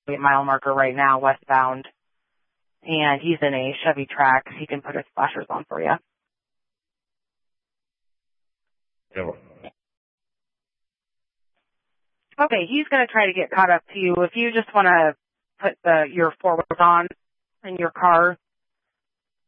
mile marker right now, westbound, and he's in a Chevy Trax. He can put his flashers on for you. Yeah. Okay, he's going to try to get caught up to you. If you just want to put your forwards on in your car,